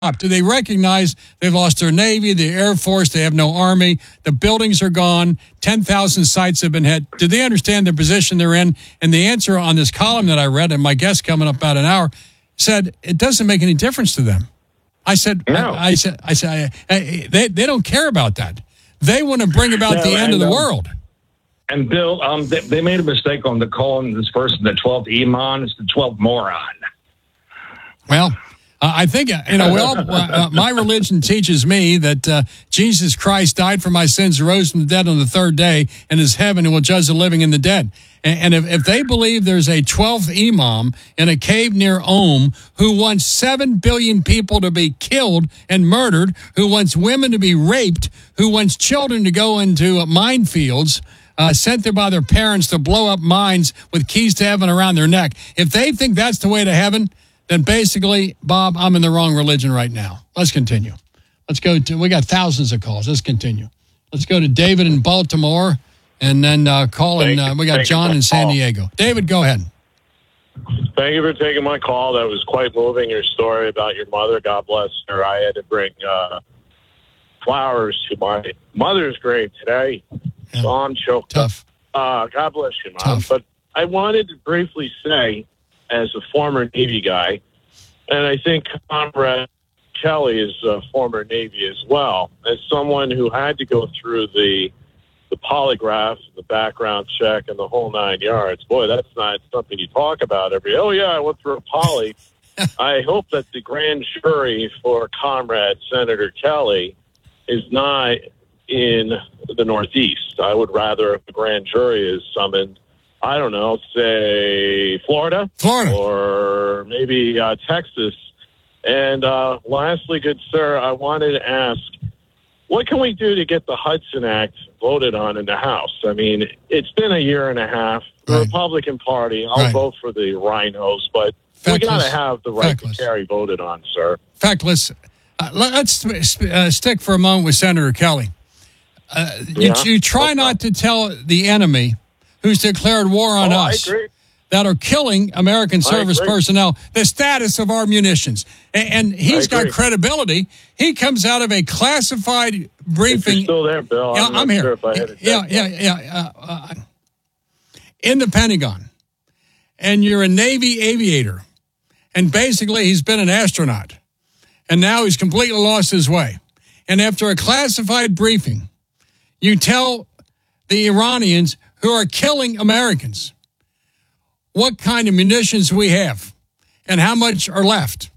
Do they recognize they've lost their Navy, the Air Force, they have no Army, the buildings are gone, 10,000 sites have been hit? Do they understand the position they're in? And the answer on this column that I read, and my guest coming up about an hour, said it doesn't make any difference to them. I said, no. I said, they don't care about that. They want to bring about the end of the world. And Bill, they made a mistake on the calling this person the 12th Imam. It's the 12th moron. Well, I think, my religion teaches me that Jesus Christ died for my sins, rose from the dead on the third day, and is heaven and will judge the living and the dead. And if they believe there's a 12th Imam in a cave near who wants 7 billion people to be killed and murdered, who wants women to be raped, who wants children to go into minefields, sent there by their parents to blow up mines with keys to heaven around their neck, if they think that's the way to heaven, then basically, Bob, I'm in the wrong religion right now. Let's continue. We got thousands of calls. Let's continue. Let's go to David in Baltimore, and then we got John in San Diego. David, go ahead. Thank you for taking my call. That was quite moving, your story about your mother. God bless her. I had to bring flowers to my mother's grave today, so I'm choked up. God bless you, Mom. Tough. But I wanted to briefly say, as a former Navy guy, and I think Comrade Kelly is a former Navy as well, as someone who had to go through the polygraph, the background check, and the whole 9 yards. Boy, that's not something you talk about I went through a poly. I hope that the grand jury for Comrade Senator Kelly is not in the Northeast. I would rather if the grand jury is summoned, I don't know, say Florida. Or maybe Texas. And lastly, good sir, I wanted to ask, what can we do to get the Hudson Act voted on in the House? I mean, it's been a year and a half. The Republican Party, I'll vote for the rhinos, but we got to have the right to carry voted on, sir. Factless. Let's stick for a moment with Senator Kelly. You try not to tell the enemy who's declared war on us, that are killing American service personnel, the status of our munitions. And he's got credibility. He comes out of a classified briefing. You're still there, Bill. I'm here. Sure if I had in the Pentagon. And you're a Navy aviator. And basically, he's been an astronaut. And now he's completely lost his way. And after a classified briefing, you tell the Iranians who are killing Americans what kind of munitions we have and how much are left.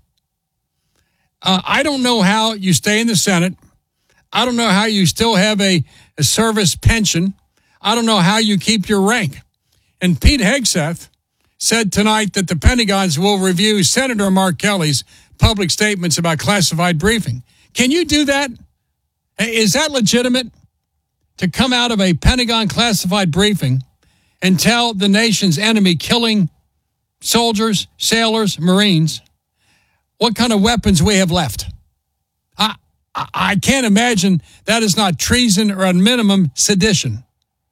I don't know how you stay in the Senate. I don't know how you still have a service pension. I don't know how you keep your rank. And Pete Hegseth said tonight that the Pentagons will review Senator Mark Kelly's public statements about classified briefing. Can you do that? Is that legitimate? To come out of a Pentagon classified briefing and tell the nation's enemy killing soldiers, sailors, Marines, what kind of weapons we have left. I can't imagine that is not treason or at minimum sedition.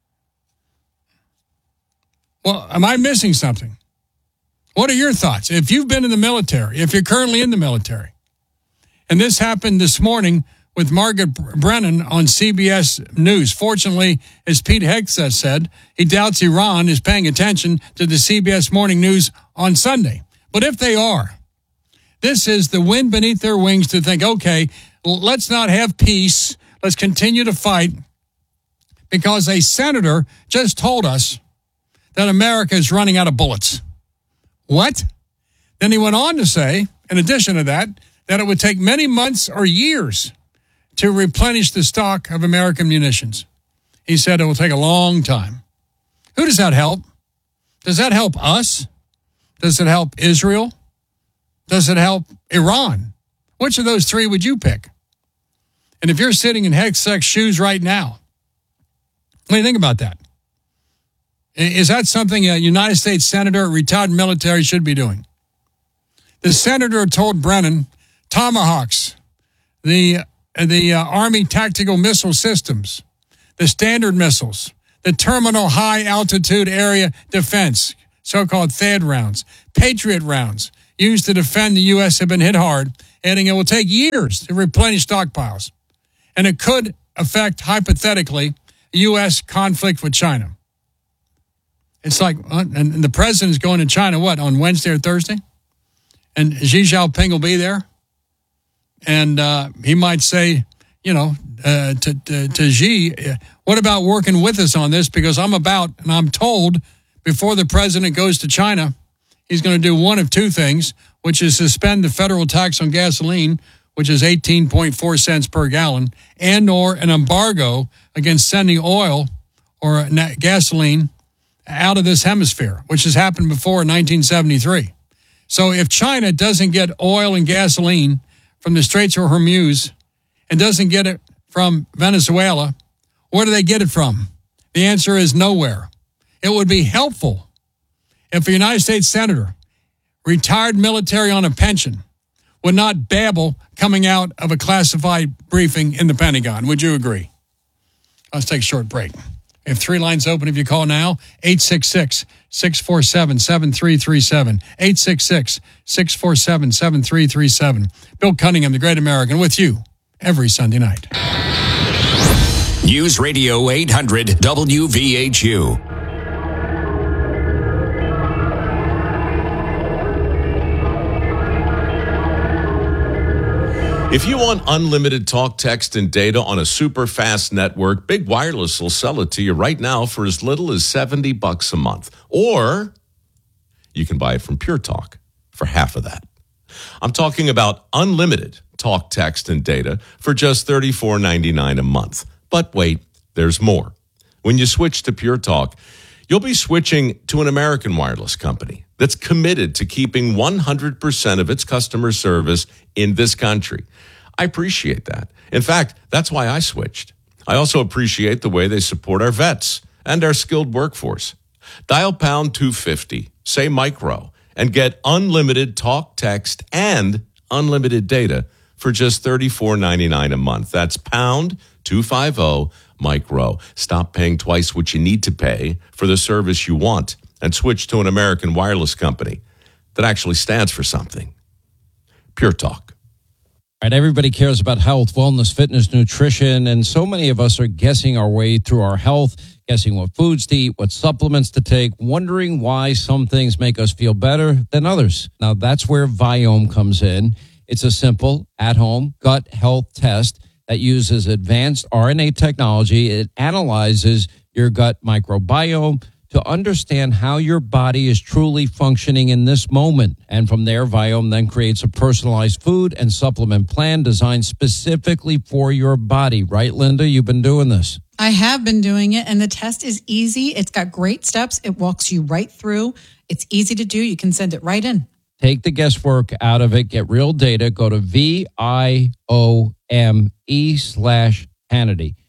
Well, am I missing something? What are your thoughts? If you've been in the military, if you're currently in the military, and this happened this morning with Margaret Brennan on CBS News. Fortunately, as Pete Hegseth said, he doubts Iran is paying attention to the CBS Morning News on Sunday. But if they are, this is the wind beneath their wings to think, okay, let's not have peace. Let's continue to fight because a senator just told us that America is running out of bullets. What? Then he went on to say, in addition to that it would take many months or years to replenish the stock of American munitions. He said it will take a long time. Who does that help? Does that help us? Does it help Israel? Does it help Iran? Which of those three would you pick? And if you're sitting in Hegseth's shoes right now, what do you think about that? Is that something a United States senator, retired military, should be doing? The senator told Brennan, Tomahawks, the Army tactical missile systems, the Standard missiles, the terminal high altitude area defense, so-called THAAD rounds, Patriot rounds used to defend the U.S. have been hit hard, and it will take years to replenish stockpiles. And it could affect, hypothetically, U.S. conflict with China. It's like, and the president's going to China, on Wednesday or Thursday? And Xi Jinping will be there. And he might say, to Xi, what about working with us on this? Because I'm told before the president goes to China, he's going to do one of two things, which is suspend the federal tax on gasoline, which is 18.4 cents per gallon, and or an embargo against sending oil or gasoline out of this hemisphere, which has happened before in 1973. So if China doesn't get oil and gasoline from the Straits of Hormuz and doesn't get it from Venezuela, where do they get it from? The answer is nowhere. It would be helpful if a United States senator, retired military on a pension, would not babble coming out of a classified briefing in the Pentagon. Would you agree? Let's take a short break. We have 3 lines open if you call now, 866-647-7337, 866-647-7337. Bill Cunningham, the Great American, with you every Sunday night. News Radio 800 WVHU. If you want unlimited talk, text, and data on a super fast network, Big Wireless will sell it to you right now for as little as $70 a month. Or you can buy it from Pure Talk for half of that. I'm talking about unlimited talk, text, and data for just $34.99 a month. But wait, there's more. When you switch to Pure Talk, you'll be switching to an American wireless company that's committed to keeping 100% of its customer service in this country. I appreciate that. In fact, that's why I switched. I also appreciate the way they support our vets and our skilled workforce. Dial pound 250, say micro, and get unlimited talk, text, and unlimited data for just $34.99 a month. That's pound 250 micro. Stop paying twice what you need to pay for the service you want and switch to an American wireless company that actually stands for something. Pure Talk. All right, everybody cares about health, wellness, fitness, nutrition, and so many of us are guessing our way through our health, guessing what foods to eat, what supplements to take, wondering why some things make us feel better than others. Now, that's where Viome comes in. It's a simple, at-home gut health test that uses advanced RNA technology. It analyzes your gut microbiome to understand how your body is truly functioning in this moment. And from there, Viome then creates a personalized food and supplement plan designed specifically for your body. Right, Linda? You've been doing this. I have been doing it, and the test is easy. It's got great steps. It walks you right through. It's easy to do. You can send it right in. Take the guesswork out of it. Get real data. Go to VIOME/Hannity.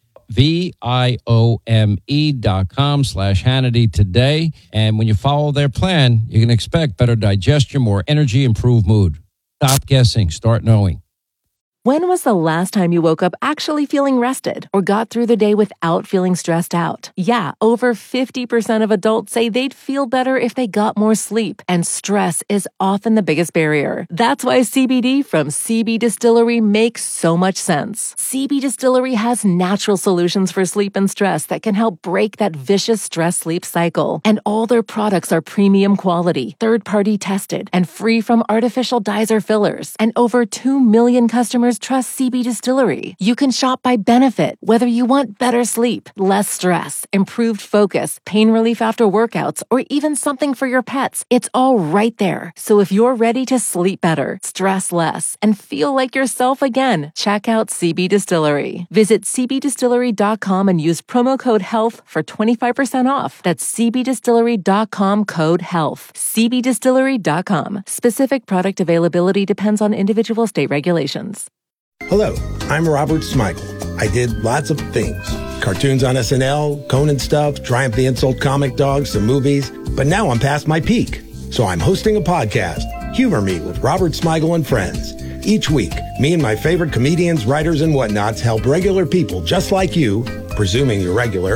VIOME.com/Hannity today. And when you follow their plan, you can expect better digestion, more energy, improved mood. Stop guessing. Start knowing. When was the last time you woke up actually feeling rested or got through the day without feeling stressed out? Yeah, over 50% of adults say they'd feel better if they got more sleep, and stress is often the biggest barrier. That's why CBD from CB Distillery makes so much sense. CB Distillery has natural solutions for sleep and stress that can help break that vicious stress-sleep cycle. And all their products are premium quality, third-party tested, and free from artificial dyes or fillers. And over 2 million customers trust CB Distillery. You can shop by benefit, whether you want better sleep, less stress, improved focus, pain relief after workouts, or even something for your pets. It's all right there. So if you're ready to sleep better, stress less, and feel like yourself again, check out CB Distillery. Visit cbdistillery.com and use promo code HEALTH for 25% off. That's cbdistillery.com, code HEALTH. cbdistillery.com. Specific product availability depends on individual state regulations. Hello, I'm Robert Smigel. I did lots of things. Cartoons on SNL, Conan stuff, Triumph the Insult Comic Dog, some movies. But now I'm past my peak. So I'm hosting a podcast, Humor Me with Robert Smigel and Friends. Each week, me and my favorite comedians, writers, and whatnots help regular people just like you, presuming you're regular,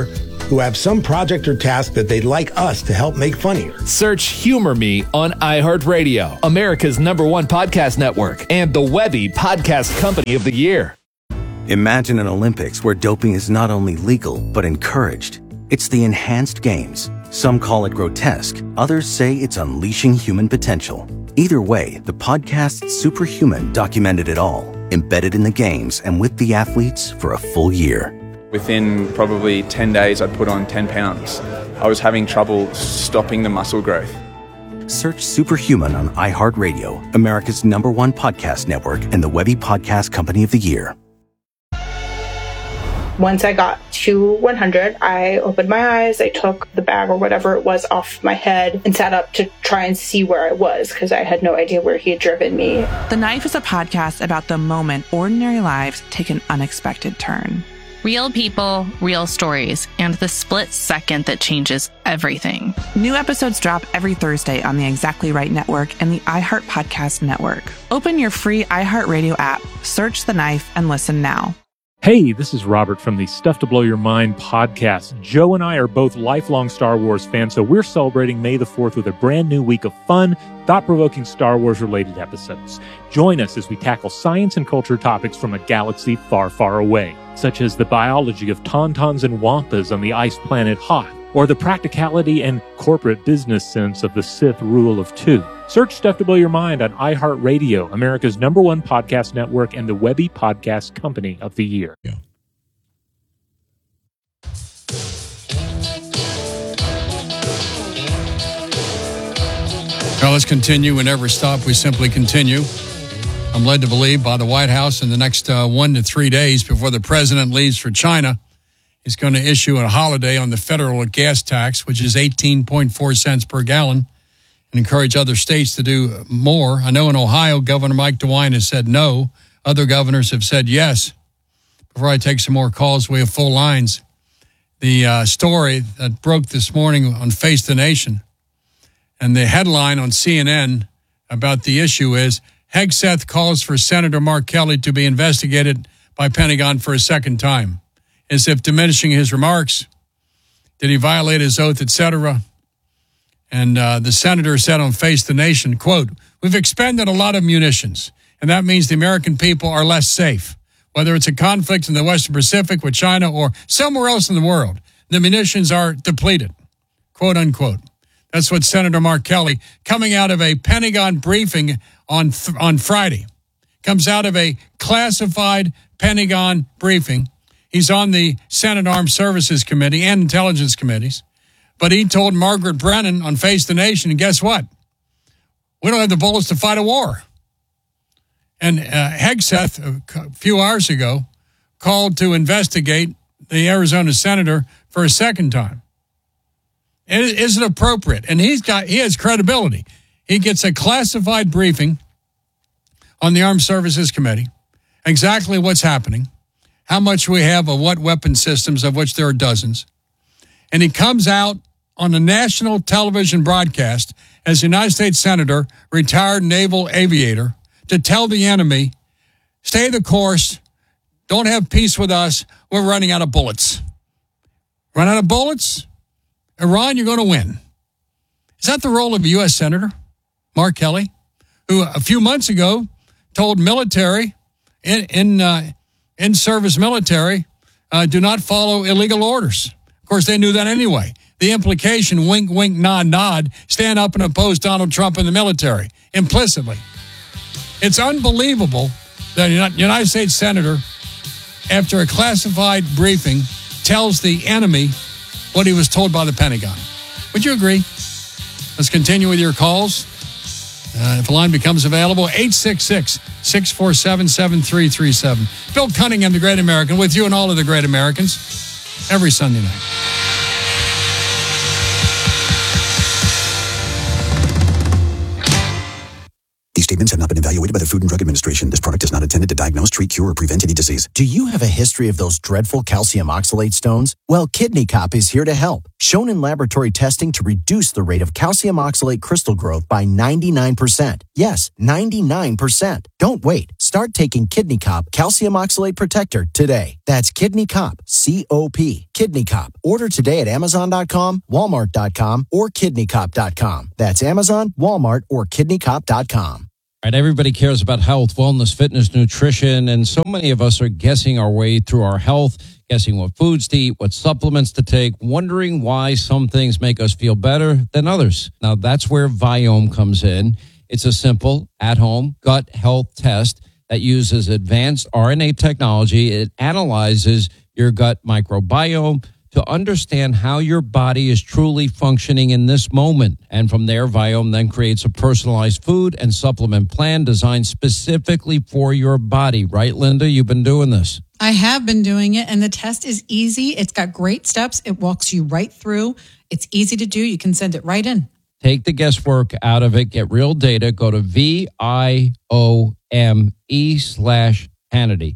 who have some project or task that they'd like us to help make funnier. Search Humor Me on iHeartRadio, America's #1 podcast network, and the Webby Podcast Company of the Year. Imagine an Olympics where doping is not only legal, but encouraged. It's the Enhanced Games. Some call it grotesque. Others say it's unleashing human potential. Either way, the podcast Superhuman documented it all, embedded in the games and with the athletes for a full year. Within probably 10 days, I'd put on 10 pounds. I was having trouble stopping the muscle growth. Search Superhuman on iHeartRadio, America's #1 podcast network, and the Webby Podcast Company of the Year. Once I got to 100, I opened my eyes, I took the bag or whatever it was off my head and sat up to try and see where I was because I had no idea where he had driven me. The Knife is a podcast about the moment ordinary lives take an unexpected turn. Real people, real stories, and the split second that changes everything. New episodes drop every Thursday on the Exactly Right Network and the iHeart Podcast Network. Open your free iHeartRadio app, search The Knife, and listen now. Hey, this is Robert from the Stuff to Blow Your Mind podcast. Joe and I are both lifelong Star Wars fans, so we're celebrating May the 4th with a brand new week of fun, thought-provoking Star Wars-related episodes. Join us as we tackle science and culture topics from a galaxy far, far away, such as the biology of tauntauns and wampas on the ice planet Hoth, or the practicality and corporate business sense of the Sith Rule of Two. Search Stuff to Blow Your Mind on iHeartRadio, America's #1 podcast network, and the Webby Podcast Company of the Year. Yeah. Now let's continue. We never stop. We simply continue. I'm led to believe by the White House in the next 1 to 3 days before the president leaves for China, he's going to issue a holiday on the federal gas tax, which is 18.4 cents per gallon, and encourage other states to do more. I know in Ohio, Governor Mike DeWine has said no. Other governors have said yes. Before I take some more calls, we have full lines. The story that broke this morning on Face the Nation, and the headline on CNN about the issue is, Hegseth calls for Senator Mark Kelly to be investigated by Pentagon for a second time, as if diminishing his remarks. Did he violate his oath, etc.? And the senator said on Face the Nation, quote, "We've expended a lot of munitions, and that means the American people are less safe. Whether it's a conflict in the Western Pacific with China or somewhere else in the world, the munitions are depleted," quote unquote. That's what Senator Mark Kelly, coming out of a Pentagon briefing on Friday, comes out of a classified Pentagon briefing. He's on the Senate Armed Services Committee and Intelligence Committees. But he told Margaret Brennan on Face the Nation, and guess what? We don't have the bullets to fight a war. And Hegseth, a few hours ago, called to investigate the Arizona senator for a second time. Is it appropriate? And he has credibility. He gets a classified briefing on the Armed Services Committee, exactly what's happening, how much we have of what weapon systems, of which there are dozens. And he comes out on a national television broadcast as a United States Senator, retired naval aviator, to tell the enemy, stay the course, don't have peace with us, we're running out of bullets. Run out of bullets? Iran, you're going to win. Is that the role of a U.S. Senator, Mark Kelly, who a few months ago told military, in-service military, do not follow illegal orders? Of course, they knew that anyway. The implication, wink, wink, nod, nod, stand up and oppose Donald Trump in the military, implicitly. It's unbelievable that a United States Senator, after a classified briefing, tells the enemy what he was told by the Pentagon. Would you agree? Let's continue with your calls. If a line becomes available, 866-647-7337. Bill Cunningham, the Great American, with you and all of the Great Americans every Sunday night. These statements have not been evaluated by the Food and Drug Administration. This product is not intended to diagnose, treat, cure, or prevent any disease. Do you have a history of those dreadful calcium oxalate stones? Well, Kidney Cop is here to help. Shown in laboratory testing to reduce the rate of calcium oxalate crystal growth by 99%. Yes, 99%. Don't wait. Start taking Kidney Cop Calcium Oxalate Protector today. That's Kidney Cop, C-O-P. Kidney Cop. Order today at Amazon.com, Walmart.com, or KidneyCop.com. That's Amazon, Walmart, or KidneyCop.com. Right, everybody cares about health, wellness, fitness, nutrition, and so many of us are guessing our way through our health, guessing what foods to eat, what supplements to take, wondering why some things make us feel better than others. Now, that's where Viome comes in. It's a simple, at-home gut health test that uses advanced RNA technology. It analyzes your gut microbiome to understand how your body is truly functioning in this moment. And from there, Viome then creates a personalized food and supplement plan designed specifically for your body. Right, Linda? You've been doing this. I have been doing it, and the test is easy. It's got great steps. It walks you right through. It's easy to do. You can send it right in. Take the guesswork out of it. Get real data. Go to VIOME/Hannity.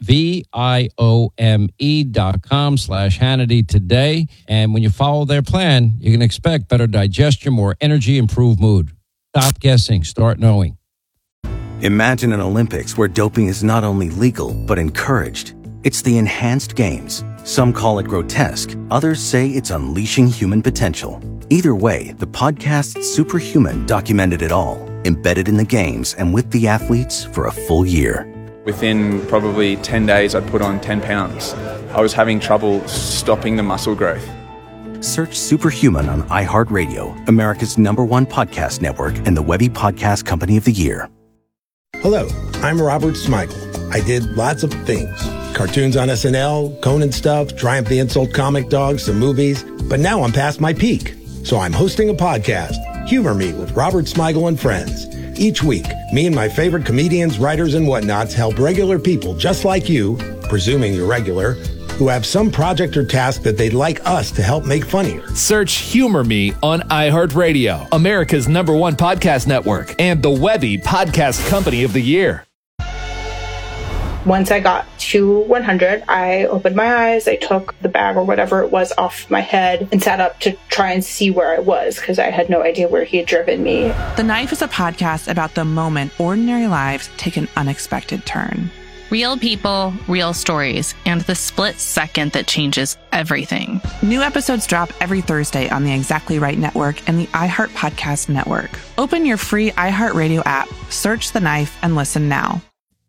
VIOME.com/Hannity today. And when you follow their plan, you can expect better digestion, more energy, improved mood. Stop guessing. Start knowing. Imagine an Olympics where doping is not only legal, but encouraged. It's the enhanced games. Some call it grotesque. Others say it's unleashing human potential. Either way, the podcast Superhuman documented it all, embedded in the games and with the athletes for a full year. Within probably 10 days, I'd put on 10 pounds. I was having trouble stopping the muscle growth. Search Superhuman on iHeartRadio, America's #1 podcast network, and the Webby Podcast Company of the Year. Hello, I'm Robert Smigel. I did lots of things. Cartoons on SNL, Conan stuff, Triumph the Insult comic dogs, some movies. But now I'm past my peak. So I'm hosting a podcast, Humor Me with Robert Smigel and Friends. Each week, me and my favorite comedians, writers, and whatnots help regular people just like you, presuming you're regular, who have some project or task that they'd like us to help make funnier. Search Humor Me on iHeartRadio, America's #1 podcast network, and the Webby Podcast Company of the Year. Once I got to 100, I opened my eyes, I took the bag or whatever it was off my head and sat up to try and see where I was because I had no idea where he had driven me. The Knife is a podcast about the moment ordinary lives take an unexpected turn. Real people, real stories, and the split second that changes everything. New episodes drop every Thursday on the Exactly Right Network and the iHeart Podcast Network. Open your free iHeartRadio app, search The Knife, and listen now.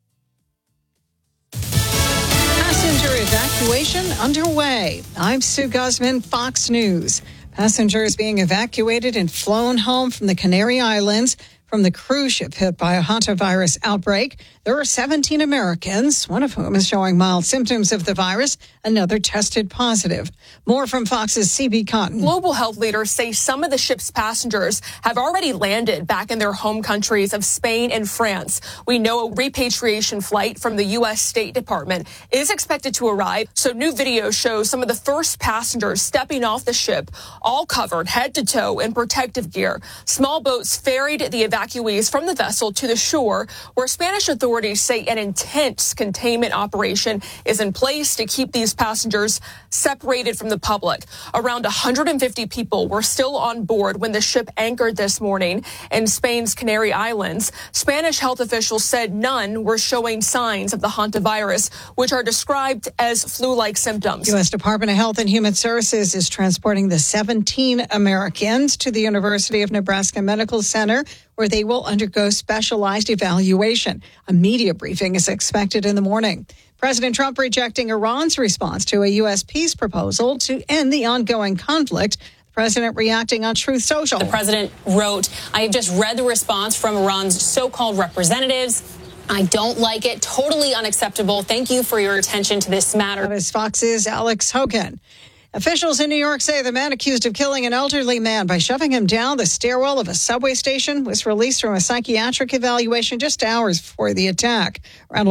Passenger evacuation underway. I'm Sue Guzman, Fox News. Passengers being evacuated and flown home from the Canary Islands from the cruise ship hit by a hantavirus outbreak. There are 17 Americans, one of whom is showing mild symptoms of the virus. Another tested positive. More from Fox's CB Cotton. Global health leaders say some of the ship's passengers have already landed back in their home countries of Spain and France. We know a repatriation flight from the U.S. State Department is expected to arrive. So new video shows some of the first passengers stepping off the ship, all covered head to toe in protective gear. Small boats ferried the evacuees from the vessel to the shore, where Spanish authorities say an intense containment operation is in place to keep these passengers separated from the public. Around 150 people were still on board when the ship anchored this morning in Spain's Canary Islands. Spanish health officials said none were showing signs of the hantavirus, which are described as flu-like symptoms. U.S. Department of Health and Human Services is transporting the 17 Americans to the University of Nebraska Medical Center, where they will undergo specialized evaluation. A media briefing is expected in the morning. President Trump rejecting Iran's response to a U.S. peace proposal to end the ongoing conflict. The president reacting on Truth Social. The president wrote, "I have just read the response from Iran's so-called representatives. I don't like it. Totally unacceptable. Thank you for your attention to this matter." That is Fox's Alex Hogan. Officials in New York say the man accused of killing an elderly man by shoving him down the stairwell of a subway station was released from a psychiatric evaluation just hours before the attack.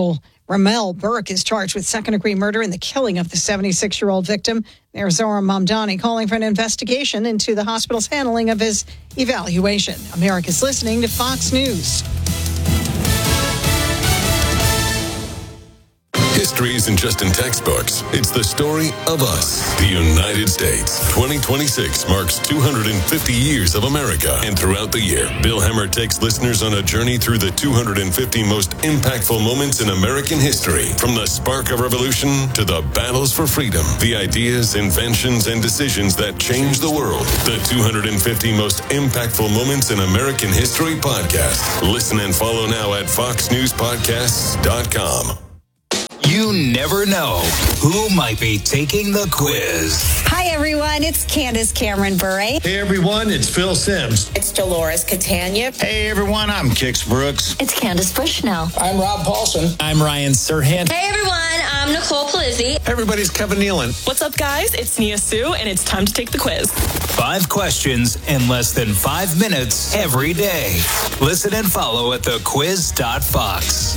Ramel Burke is charged with second-degree murder in the killing of the 76-year-old victim. Mayor Zohran Mamdani calling for an investigation into the hospital's handling of his evaluation. America's listening to Fox News. History isn't just in textbooks. It's the story of us, the United States. 2026 marks 250 years of America. And throughout the year, Bill Hemmer takes listeners on a journey through the 250 most impactful moments in American history. From the spark of revolution to the battles for freedom, the ideas, inventions, and decisions that changed the world. The 250 most impactful moments in American history podcast. Listen and follow now at foxnewspodcasts.com. You never know who might be taking the quiz. Hi, everyone. It's Candace Cameron Bure. Hey, everyone. It's Phil Sims. It's Dolores Catania. Hey, everyone. I'm Kix Brooks. It's Candace Bushnell. I'm Rob Paulson. I'm Ryan Serhant. Hey, everyone. I'm Nicole Palizzi. Everybody's Kevin Nealon. What's up, guys? It's Nia Sue, and it's time to take the quiz. 5 questions in less than 5 minutes every day. Listen and follow at thequiz.fox.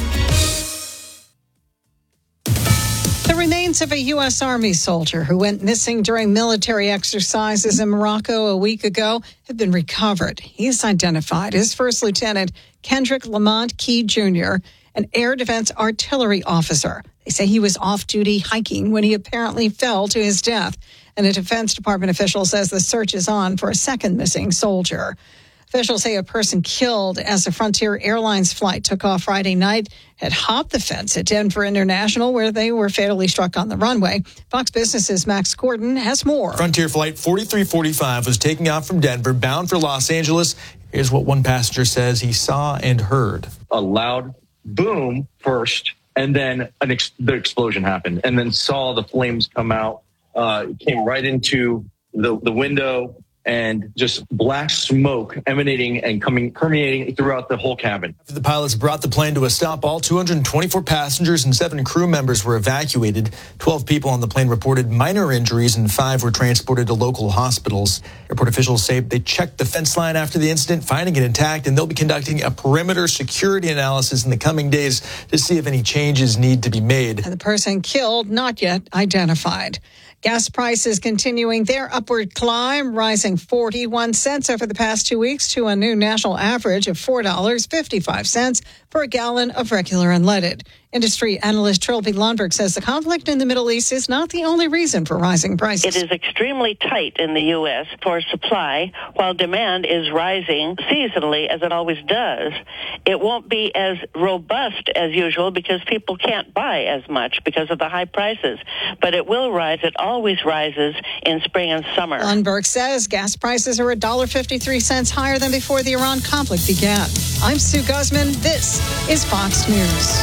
The remains of a U.S. Army soldier who went missing during military exercises in Morocco a week ago have been recovered. He is identified as First Lieutenant Kendrick Lamont Key Jr., an air defense artillery officer. They say he was off-duty hiking when he apparently fell to his death. And a Defense Department official says the search is on for a second missing soldier. Officials say a person killed as a Frontier Airlines flight took off Friday night had hopped the fence at Denver International, where they were fatally struck on the runway. Fox Business's Max Gordon has more. Frontier Flight 4345 was taking off from Denver, bound for Los Angeles. Here's what one passenger says he saw and heard. A loud boom first, and then the explosion happened, and then saw the flames come out. It came right into the window, and just black smoke emanating and permeating throughout the whole cabin. After the pilots brought the plane to a stop, all 224 passengers and 7 crew members were evacuated. 12 people on the plane reported minor injuries and 5 were transported to local hospitals. Airport officials say they checked the fence line after the incident, finding it intact, and they'll be conducting a perimeter security analysis in the coming days to see if any changes need to be made. And the person killed, not yet identified. Gas prices continuing their upward climb, rising 41 cents over the past 2 weeks to a new national average of $4.55 for a gallon of regular unleaded. Industry analyst Trilby Lundberg says the conflict in the Middle East is not the only reason for rising prices. It is extremely tight in the U.S. for supply, while demand is rising seasonally, as it always does. It won't be as robust as usual because people can't buy as much because of the high prices. But it will rise. It always rises in spring and summer. Lundberg says gas prices are $1.53 higher than before the Iran conflict began. I'm Sue Guzman. This is Fox News.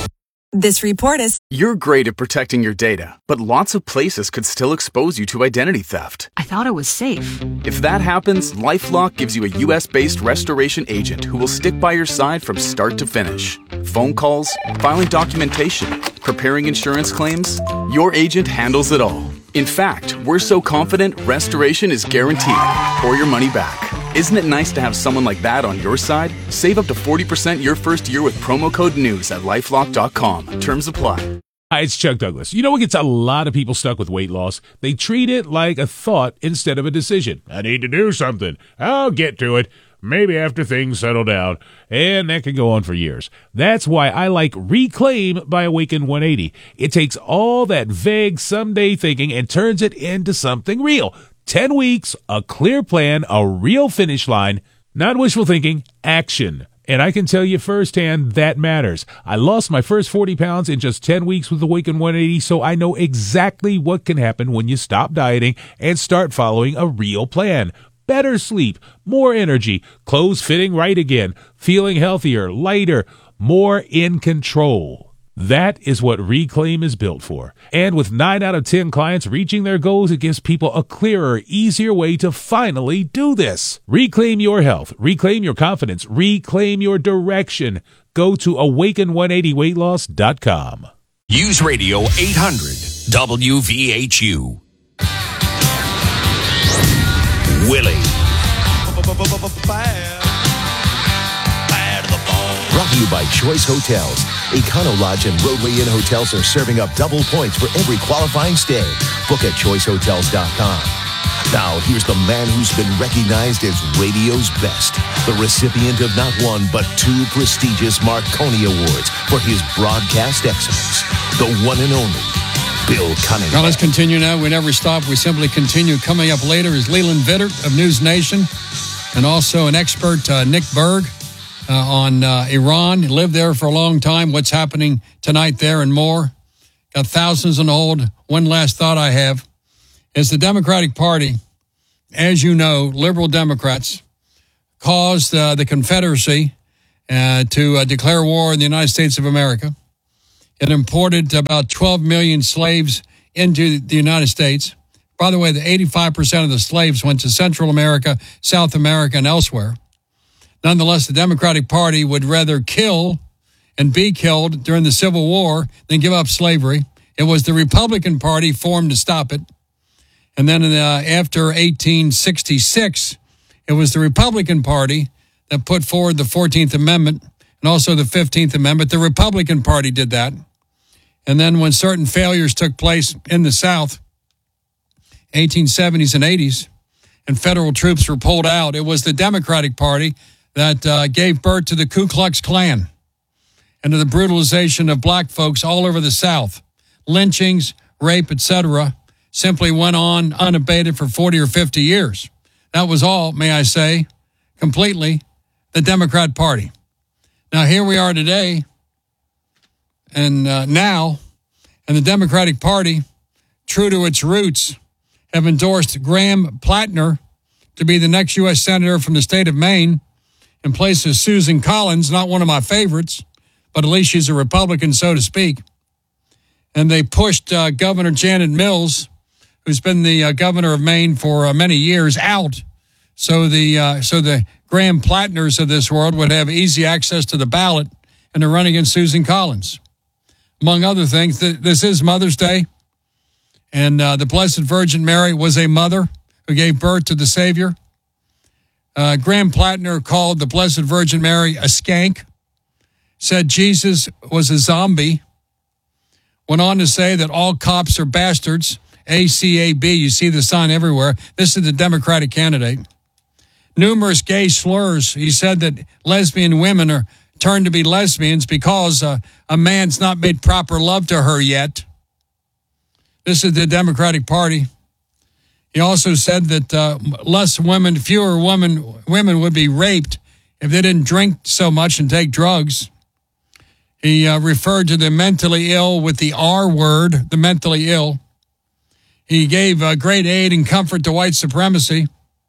This report is... You're great at protecting your data, but lots of places could still expose you to identity theft. I thought it was safe. If that happens, LifeLock gives you a U.S.-based restoration agent who will stick by your side from start to finish. Phone calls, filing documentation, preparing insurance claims, your agent handles it all. In fact, we're so confident restoration is guaranteed or your money back. Isn't it nice to have someone like that on your side? Save up to 40% your first year with promo code NEWS at LifeLock.com. Terms apply. Hi, it's Chuck Douglas. You know what gets a lot of people stuck with weight loss? They treat it like a thought instead of a decision. I need to do something. I'll get to it. Maybe after things settle down. And that can go on for years. That's why I like Reclaim by Awaken 180. It takes all that vague someday thinking and turns it into something real. 10 weeks, a clear plan, a real finish line, not wishful thinking, action. And I can tell you firsthand that matters. I lost my first 40 pounds in just 10 weeks with Awaken 180, so I know exactly what can happen when you stop dieting and start following a real plan. Better sleep, more energy, clothes fitting right again, feeling healthier, lighter, more in control. That is what Reclaim is built for. And with 9 out of 10 clients reaching their goals, it gives people a clearer, easier way to finally do this. Reclaim your health. Reclaim your confidence. Reclaim your direction. Go to awaken180weightloss.com. Use Radio 800 WVHU. Willie. Brought to you by Choice Hotels. Econo Lodge and Roadway Inn hotels are serving up double points for every qualifying stay. Book at choicehotels.com. Now, here's the man who's been recognized as radio's best, the recipient of not one, but 2 prestigious Marconi Awards for his broadcast excellence, the one and only Bill Cunningham. Now let's continue now. We never stop. We simply continue. Coming up later is Leland Vittert of News Nation, and also an expert, Nick Berg, on Iran. He lived there for a long time. What's happening tonight there and more. Got thousands on hold. One last thought I have is the Democratic Party, as you know, liberal Democrats, caused the Confederacy to declare war in the United States of America. It imported about 12 million slaves into the United States. By the way, the 85% of the slaves went to Central America, South America, and elsewhere. Nonetheless, the Democratic Party would rather kill and be killed during the Civil War than give up slavery. It was the Republican Party formed to stop it. And then after 1866, it was the Republican Party that put forward the 14th Amendment and also the 15th Amendment. The Republican Party did that. And then when certain failures took place in the South, 1870s and 80s, and federal troops were pulled out, it was the Democratic Party that gave birth to the Ku Klux Klan and to the brutalization of black folks all over the South. Lynchings, rape, etc., simply went on unabated for 40 or 50 years. That was all, may I say, completely the Democrat Party. Now, here we are today, and the Democratic Party, true to its roots, have endorsed Graham Plattner to be the next U.S. Senator from the state of Maine in place of Susan Collins, not one of my favorites, but at least she's a Republican, so to speak. And they pushed Governor Janet Mills, who's been the governor of Maine for many years, out. So the Graham Plattners of this world would have easy access to the ballot and to run against Susan Collins. Among other things, this is Mother's Day, and the Blessed Virgin Mary was a mother who gave birth to the Savior. Graham Plattner called the Blessed Virgin Mary a skank, said Jesus was a zombie, went on to say that all cops are bastards, ACAB, you see the sign everywhere. This is the Democratic candidate. Numerous gay slurs. He said that lesbian women are turned to be lesbians because a man's not made proper love to her yet. This is the Democratic Party. He also said that fewer women would be raped if they didn't drink so much and take drugs. He referred to the mentally ill with the R word, the mentally ill. He gave great aid and comfort to white supremacy,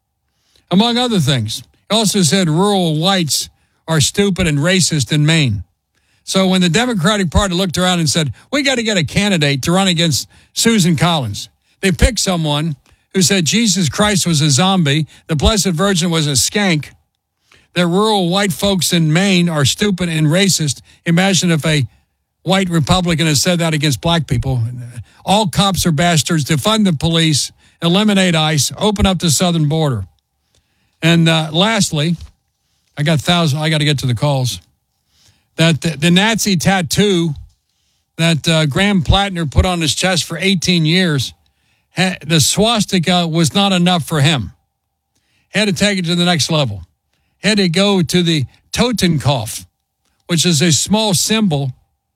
among other things. He also said rural whites are stupid and racist in Maine. So when the Democratic Party looked around and said, we got to get a candidate to run against Susan Collins, they picked someone who said Jesus Christ was a zombie, the Blessed Virgin was a skank, that rural white folks in Maine are stupid and racist. Imagine if a white Republican has said that against black people. All cops are bastards, defund the police, eliminate ICE, open up the southern border. And lastly, I got to get to the calls. That the Nazi tattoo that Graham Plattner put on his chest for 18 years, the swastika was not enough for him. Had to take it to the next level. Had to go to the Totenkopf, which is a small symbol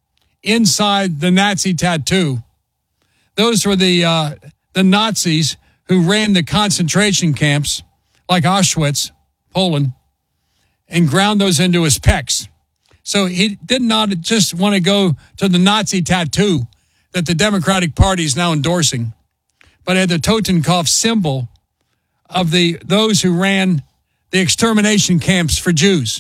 inside the Nazi tattoo. Those were the Nazis who ran the concentration camps like Auschwitz, Poland, and ground those into his pecs. So he did not just want to go to the Nazi tattoo that the Democratic Party is now endorsing, but had the Totenkopf symbol of those who ran the extermination camps for Jews.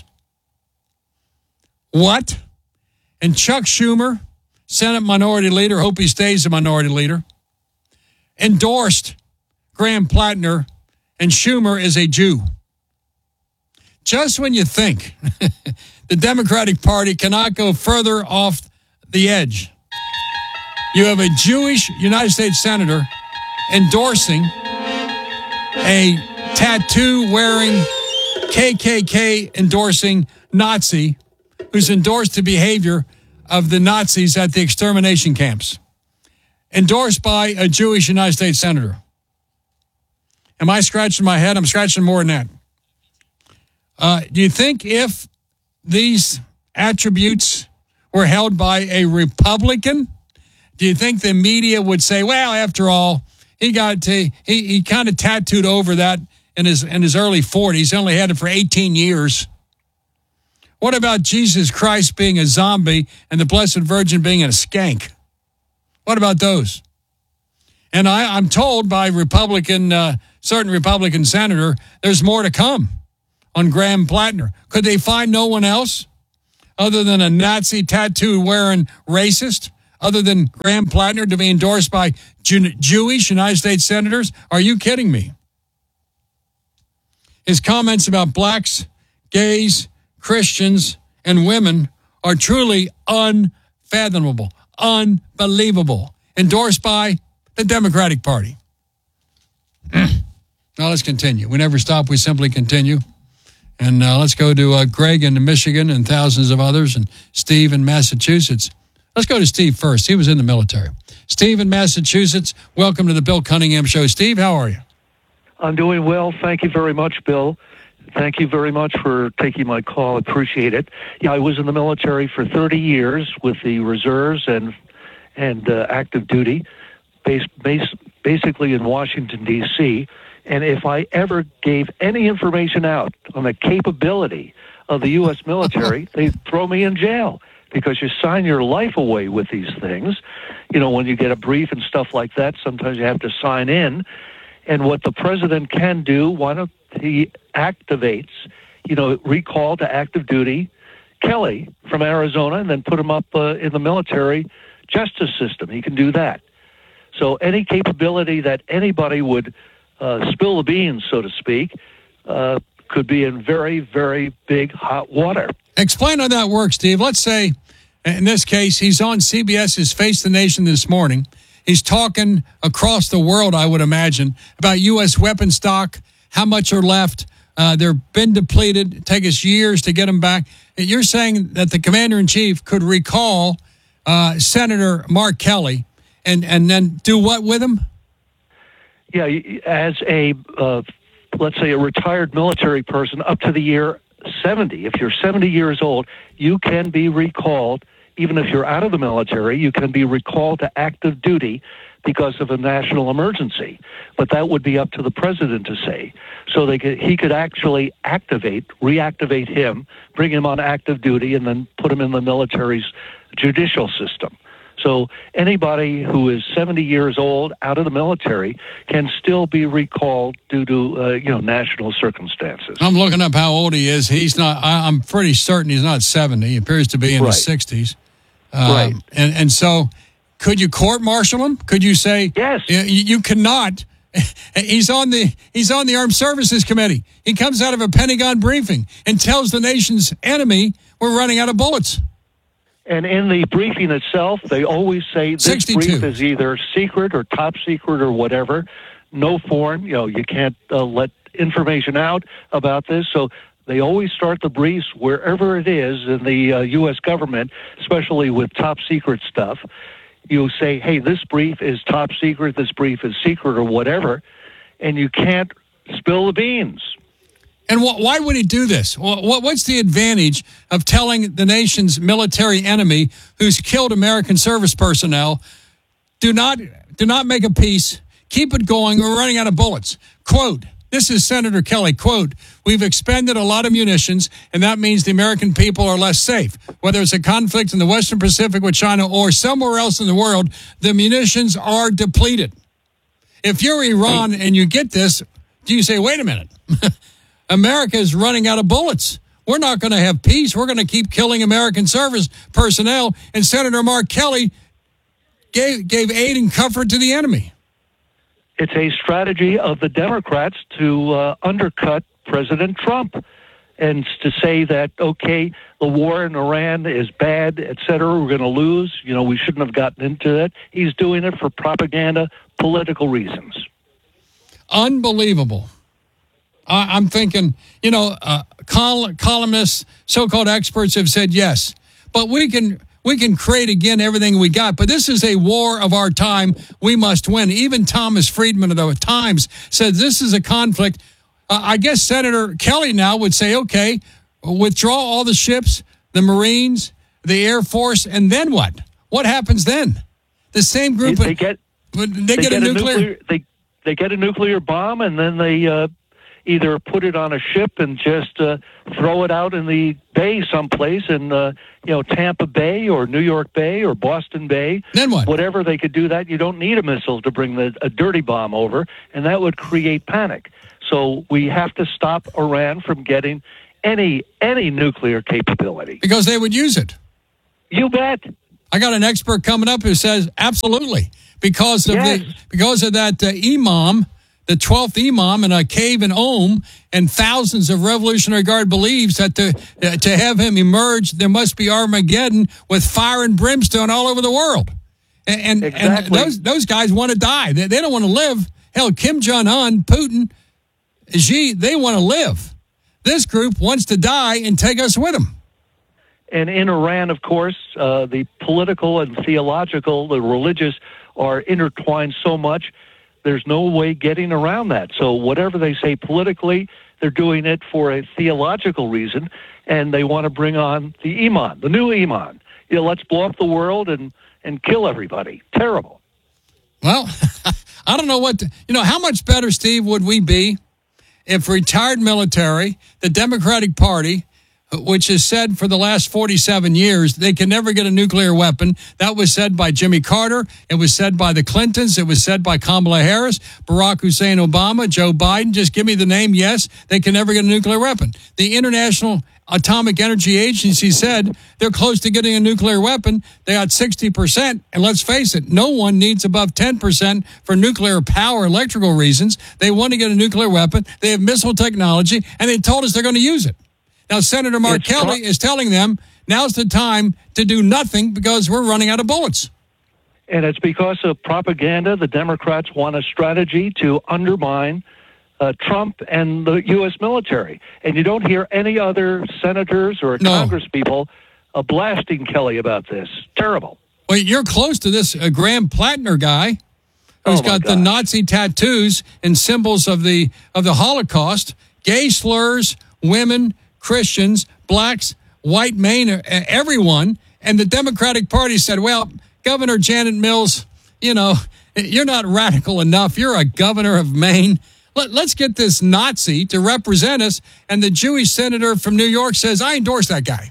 What? And Chuck Schumer, Senate Minority Leader, hope he stays a Minority Leader, endorsed Graham Plattner, and Schumer is a Jew. Just when you think the Democratic Party cannot go further off the edge, you have a Jewish United States Senator endorsing a tattoo-wearing, KKK-endorsing Nazi who's endorsed the behavior of the Nazis at the extermination camps. Endorsed by a Jewish United States Senator. Am I scratching my head? I'm scratching more than that. Do you think if these attributes were held by a Republican, do you think the media would say, well, after all, he kind of tattooed over that in his early 40s. He only had it for 18 years. What about Jesus Christ being a zombie and the Blessed Virgin being a skank? What about those? And I'm told by certain Republican senator, there's more to come on Graham Plattner. Could they find no one else other than a Nazi tattoo-wearing racist, other than Graham Plattner, to be endorsed by Jewish United States senators? Are you kidding me? His comments about blacks, gays, Christians, and women are truly unfathomable, unbelievable. Endorsed by the Democratic Party. Now let's continue. We never stop. We simply continue. And let's go to Greg in Michigan and thousands of others, and Steve in Massachusetts. Let's go to Steve first. He was in the military. Steve in Massachusetts, welcome to the Bill Cunningham Show. Steve, how are you? I'm doing well. Thank you very much, Bill. Thank you very much for taking my call. Appreciate it. Yeah, I was in the military for 30 years with the reserves and active duty, basically in Washington, D.C., and if I ever gave any information out on the capability of the U.S. military, they'd throw me in jail because you sign your life away with these things. You know, when you get a brief and stuff like that, sometimes you have to sign in. And what the president can do, why don't he activates, recall to active duty Kelly from Arizona and then put him up in the military justice system. He can do that. So any capability that anybody would spill the beans, so to speak, could be in very, very big hot water. Explain how that works, Steve. Let's say, in this case, he's on CBS's Face the Nation this morning. He's talking across the world, I would imagine, about U.S. weapon stock, how much are left. They've been depleted. Take us years to get them back. You're saying that the commander-in-chief could recall Senator Mark Kelly and then do what with him? Yeah, as let's say a retired military person up to the year 70, if you're 70 years old, you can be recalled. Even if you're out of the military, you can be recalled to active duty because of a national emergency. But that would be up to the president to say. So he could actually reactivate him, bring him on active duty, and then put him in the military's judicial system. So anybody who is 70 years old out of the military can still be recalled due to national circumstances. I'm looking up how old he is. He's not. I'm pretty certain he's not 70. He appears to be in his 60s. Right. And so, could you court-martial him? Could you say yes? You cannot. He's on the Armed Services Committee. He comes out of a Pentagon briefing and tells the nation's enemy we're running out of bullets. And in the briefing itself, they always say this 62. Brief is either secret or top secret or whatever. No foreign, you can't let information out about this. So they always start the briefs wherever it is in the U.S. government, especially with top secret stuff. You say, hey, this brief is top secret, this brief is secret or whatever, and you can't spill the beans. And why would he do this? What's the advantage of telling the nation's military enemy who's killed American service personnel, do not make a peace, keep it going, we're running out of bullets. Quote, this is Senator Kelly, quote, we've expended a lot of munitions, and that means the American people are less safe. Whether it's a conflict in the Western Pacific with China or somewhere else in the world, the munitions are depleted. If you're Iran and you get this, do you say, wait a minute, America is running out of bullets. We're not going to have peace. We're going to keep killing American service personnel. And Senator Mark Kelly gave aid and comfort to the enemy. It's a strategy of the Democrats to undercut President Trump and to say that, okay, the war in Iran is bad, et cetera, we're going to lose. We shouldn't have gotten into it. He's doing it for propaganda, political reasons. Unbelievable. I'm thinking, columnists, so-called experts have said yes, but we can create again everything we got. But this is a war of our time. We must win. Even Thomas Friedman of the Times said this is a conflict. I guess Senator Kelly now would say, okay, withdraw all the ships, the Marines, the Air Force, and then what? What happens then? The same group. They get a nuclear. They get a nuclear bomb, and then they either put it on a ship and just throw it out in the bay someplace in Tampa Bay or New York Bay or Boston Bay. Then what? Whatever they could do that. You don't need a missile to bring a dirty bomb over, and that would create panic. So we have to stop Iran from getting any nuclear capability. Because they would use it. You bet. I got an expert coming up who says absolutely. Because of that imam, the 12th imam in a cave in Qom, and thousands of Revolutionary Guard believes that to have him emerge, there must be Armageddon with fire and brimstone all over the world. And those guys want to die. They don't want to live. Hell, Kim Jong-un, Putin, Xi, they want to live. This group wants to die and take us with them. And in Iran, of course, the political and theological, the religious are intertwined so much, there's no way getting around that. So whatever they say politically, they're doing it for a theological reason, and they want to bring on the Iman, the new Iman. Let's blow up the world and kill everybody. Terrible. Well, I don't know how much better, Steve, would we be if retired military, the Democratic Party, which has said for the last 47 years they can never get a nuclear weapon. That was said by Jimmy Carter. It was said by the Clintons. It was said by Kamala Harris, Barack Hussein Obama, Joe Biden. Just give me the name. Yes, they can never get a nuclear weapon. The International Atomic Energy Agency said they're close to getting a nuclear weapon. They got 60%. And let's face it, no one needs above 10% for nuclear power, electrical reasons. They want to get a nuclear weapon. They have missile technology, and they told us they're going to use it. Now, Senator Mark Kelly is telling them now's the time to do nothing because we're running out of bullets. And it's because of propaganda. The Democrats want a strategy to undermine Trump and the U.S. military. And you don't hear any other senators or Congress people blasting Kelly about this. Terrible. Well, you're close to this Graham Plattner guy who's got the Nazi tattoos and symbols of the Holocaust, gay slurs, women, Christians, blacks, white Maine, everyone. And the Democratic Party said, well, Governor Janet Mills, you're not radical enough. You're a governor of Maine. Let's get this Nazi to represent us. And the Jewish senator from New York says, I endorse that guy.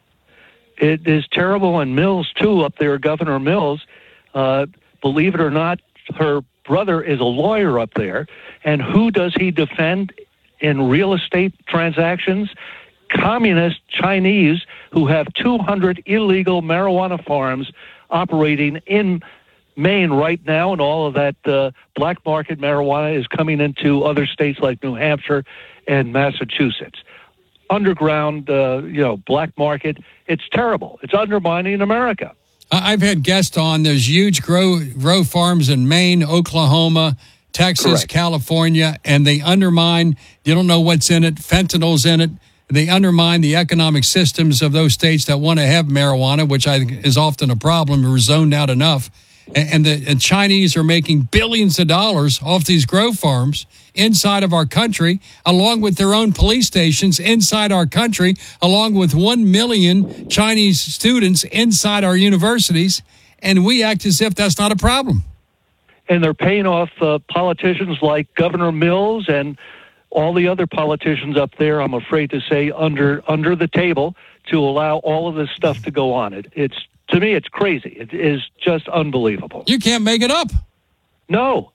It is terrible. And Mills, too, up there, Governor Mills, believe it or not, her brother is a lawyer up there. And who does he defend in real estate transactions? Communist Chinese who have 200 illegal marijuana farms operating in Maine right now, and all of that black market marijuana is coming into other states like New Hampshire and Massachusetts. Underground, black market. It's terrible. It's undermining America. I've had guests on. There's huge grow farms in Maine, Oklahoma, Texas, Correct. California, and they undermine, you don't know what's in it, fentanyl's in it. They undermine the economic systems of those states that want to have marijuana, which I think is often a problem. We're zoned out enough. And the Chinese are making billions of dollars off these grow farms inside of our country, along with their own police stations inside our country, along with 1 million Chinese students inside our universities. And we act as if that's not a problem. And they're paying off politicians like Governor Mills and all the other politicians up there, I'm afraid to say, under the table to allow all of this stuff to go on. To me, it's crazy. It is just unbelievable. You can't make it up. No.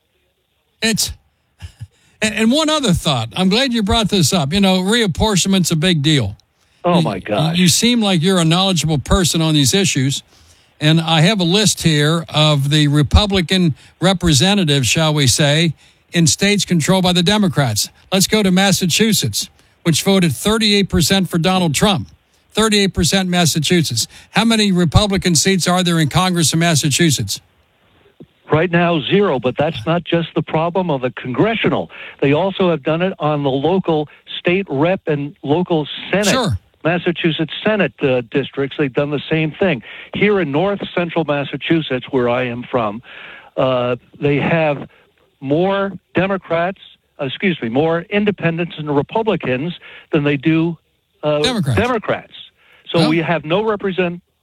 And one other thought. I'm glad you brought this up. Reapportionment's a big deal. Oh, my gosh. You seem like you're a knowledgeable person on these issues. And I have a list here of the Republican representatives, shall we say, in states controlled by the Democrats. Let's go to Massachusetts, which voted 38% for Donald Trump. 38% Massachusetts. How many Republican seats are there in Congress in Massachusetts? Right now, 0, but that's not just the problem of the congressional. They also have done it on the local state rep and local Senate. Sure. Massachusetts Senate districts. They've done the same thing. Here in north central Massachusetts, where I am from, they have more more independents and Republicans than they do Democrats. So we have no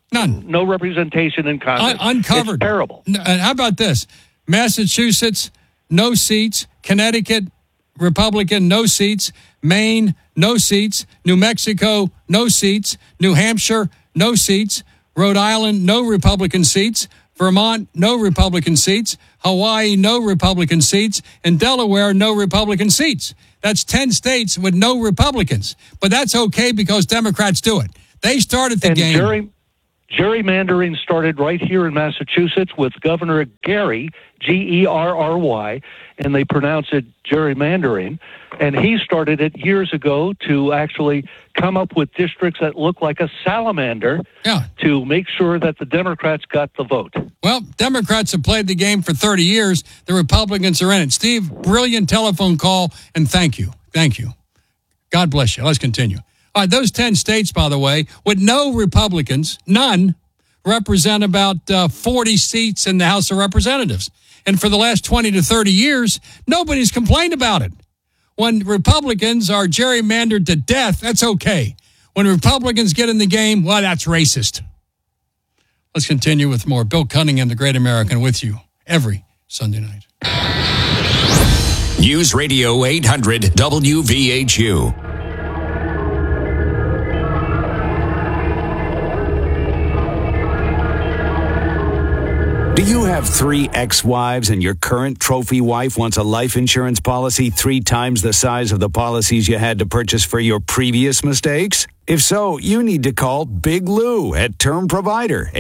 None. No representation in Congress. Uncovered. It's terrible. How about this? Massachusetts, no seats. Connecticut, Republican, no seats. Maine, no seats. New Mexico, no seats. New Hampshire, no seats. Rhode Island, no Republican seats. Vermont, no Republican seats. Hawaii, no Republican seats. And Delaware, no Republican seats. That's 10 states with no Republicans. But that's okay because Democrats do it. They started the game. Gerrymandering started right here in Massachusetts with Governor Gerry, Gerry, and they pronounce it gerrymandering. And he started it years ago to actually come up with districts that look like a salamander to make sure that the Democrats got the vote. Well, Democrats have played the game for 30 years. The Republicans are in it. Steve, brilliant telephone call, and thank you. Thank you. God bless you. Let's continue. All right, those 10 states, by the way, with no Republicans, none, represent about 40 seats in the House of Representatives. And for the last 20 to 30 years, nobody's complained about it. When Republicans are gerrymandered to death, that's okay. When Republicans get in the game, well, that's racist. Let's continue with more. Bill Cunningham, the Great American, with you every Sunday night. News Radio 800 WVHU. Do you have 3 ex-wives and your current trophy wife wants a life insurance policy 3 times the size of the policies you had to purchase for your previous mistakes? If so, you need to call Big Lou at Term Provider,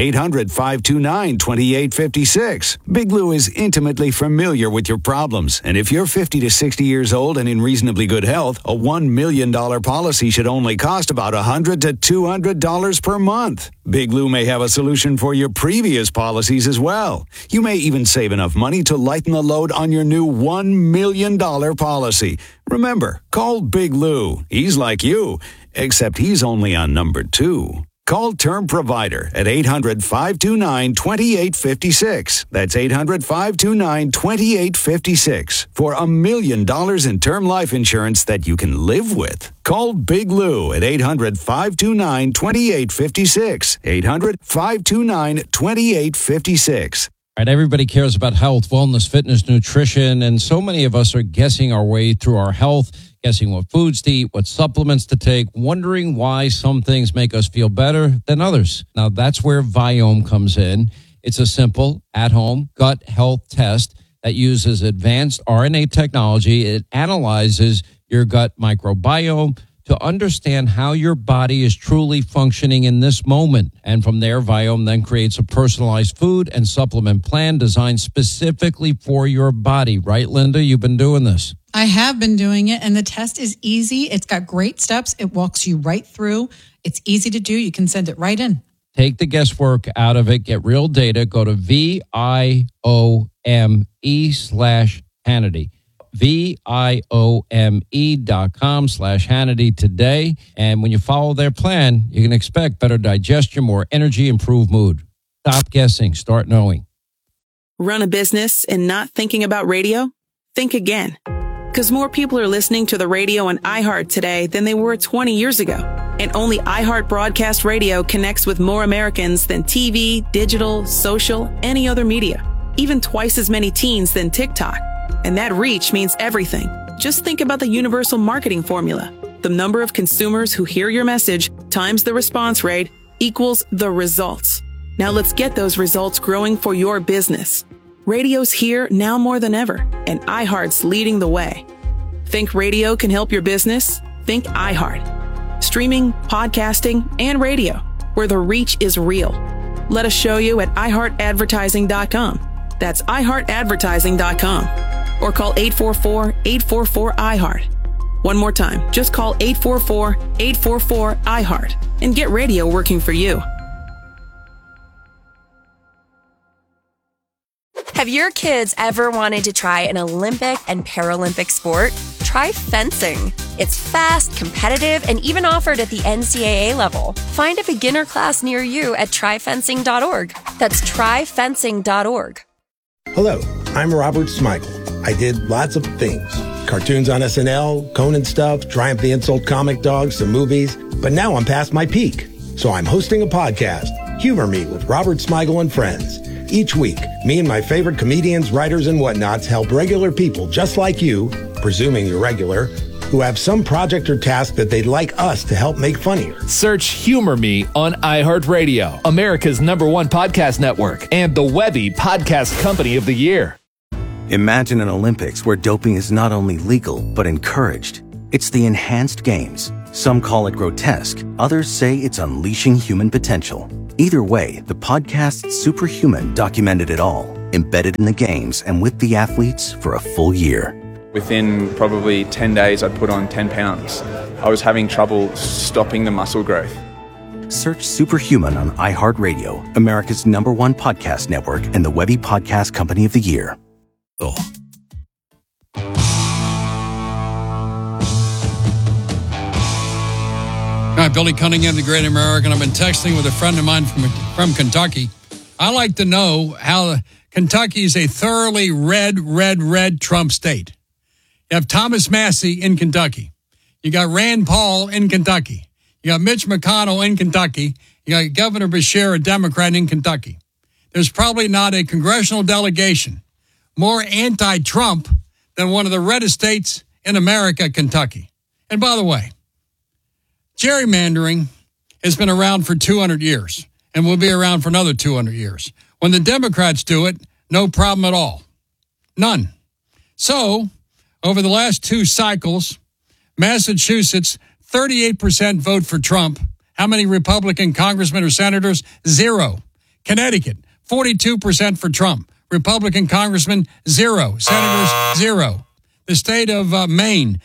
800-529-2856. Big Lou is intimately familiar with your problems, and if you're 50 to 60 years old and in reasonably good health, a $1 million policy should only cost about $100 to $200 per month. Big Lou may have a solution for your previous policies as well. You may even save enough money to lighten the load on your new $1 million policy. Remember, call Big Lou. He's like you, except he's only on number 2. Call Term Provider at 800-529-2856. That's 800-529-2856 for $1 million in term life insurance that you can live with. Call Big Lou at 800-529-2856. 800-529-2856. Right, everybody cares about health, wellness, fitness, nutrition, and so many of us are guessing our way through our health, guessing what foods to eat, what supplements to take, wondering why some things make us feel better than others. Now, that's where Viome comes in. It's a simple, at-home gut health test that uses advanced RNA technology. It analyzes your gut microbiome to understand how your body is truly functioning in this moment. And from there, Viome then creates a personalized food and supplement plan designed specifically for your body. Right, Linda? You've been doing this. I have been doing it, and the test is easy. It's got great steps. It walks you right through. It's easy to do. You can send it right in. Take the guesswork out of it. Get real data. Go to VIOME/Hannity. VIOME.com/Hannity today. And when you follow their plan, you can expect better digestion, more energy, improved mood. Stop guessing. Start knowing. Run a business and not thinking about radio? Think again. Because more people are listening to the radio on iHeart today than they were 20 years ago. And only iHeart Broadcast Radio connects with more Americans than TV, digital, social, any other media. Even twice as many teens than TikTok. And that reach means everything. Just think about the universal marketing formula. The number of consumers who hear your message times the response rate equals the results. Now let's get those results growing for your business. Radio's here now more than ever, and iHeart's leading the way. Think radio can help your business? Think iHeart. Streaming, podcasting, and radio, where the reach is real. Let us show you at iHeartAdvertising.com. That's iHeartAdvertising.com. Or call 844-844-iHeart. One more time, just call 844-844-iHeart and get radio working for you. Have your kids ever wanted to try an Olympic and Paralympic sport? Try fencing. It's fast, competitive, and even offered at the NCAA level. Find a beginner class near you at tryfencing.org. That's tryfencing.org. Hello, I'm Robert Smigel. I did lots of things. Cartoons on SNL, Conan stuff, Triumph the Insult comic dogs, some movies. But now I'm past my peak. So I'm hosting a podcast. Humor Me with Robert Smigel and Friends. Each week, me and my favorite comedians, writers, and whatnots help regular people just like you, presuming you're regular, who have some project or task that they'd like us to help make funnier. Search Humor Me on iHeartRadio, America's #1 podcast network, and the Webby Podcast Company of the Year. Imagine an Olympics where doping is not only legal, but encouraged. It's the Enhanced Games. Some call it grotesque. Others say it's unleashing human potential. Either way, the podcast Superhuman documented it all, embedded in the games and with the athletes for a full year. Within probably 10 days, I'd put on 10 pounds. I was having trouble stopping the muscle growth. Search Superhuman on iHeartRadio, America's #1 podcast network, and the Webby Podcast Company of the Year. All right, Billy Cunningham, the Great American. I've been texting with a friend of mine from Kentucky. I like to know how Kentucky is a thoroughly red Trump state. You have Thomas Massey in Kentucky. You got Rand Paul in Kentucky. You got Mitch McConnell in Kentucky. You got Governor Beshear, a Democrat in Kentucky. There's probably not a congressional delegation more anti-Trump than one of the reddest states in America, Kentucky. And by the way, gerrymandering has been around for 200 years and will be around for another 200 years. When the Democrats do it, no problem at all. None. So, over the last 2 cycles, Massachusetts, 38% vote for Trump. How many Republican congressmen or senators? 0. Connecticut, 42% for Trump. Republican congressmen, 0. Senators, 0. The state of Maine,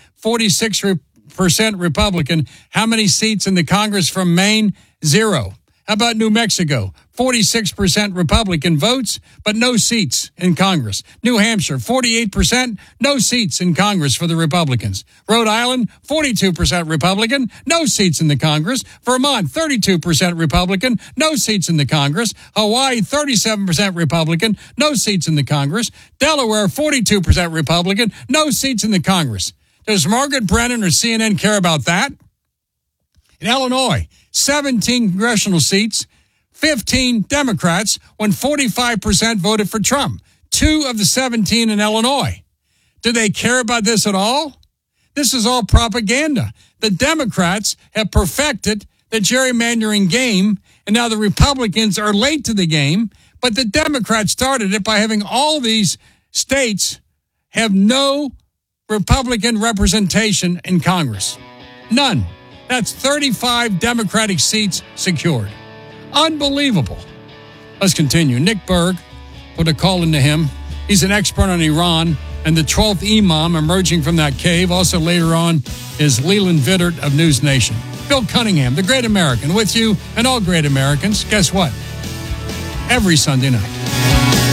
46% Republican. How many seats in the Congress from Maine? 0. How about New Mexico? 46% Republican votes, but no seats in Congress. New Hampshire, 48%, no seats in Congress for the Republicans. Rhode Island, 42% Republican, no seats in the Congress. Vermont, 32% Republican, no seats in the Congress. Hawaii, 37% Republican, no seats in the Congress. Delaware, 42% Republican, no seats in the Congress. Does Margaret Brennan or CNN care about that? In Illinois, 17 congressional seats, 15 Democrats, when 45% voted for Trump. 2 of the 17 in Illinois. Do they care about this at all? This is all propaganda. The Democrats have perfected the gerrymandering game, and now the Republicans are late to the game, but the Democrats started it by having all these states have no Republican representation in Congress. None. That's 35 Democratic seats secured. Unbelievable. Let's continue. Nick Berg, put a call into him. He's an expert on Iran and the 12th Imam emerging from that cave. Also later on is Leland Vittert of News Nation. Bill Cunningham, the Great American, with you and all great Americans. Guess what? Every Sunday night.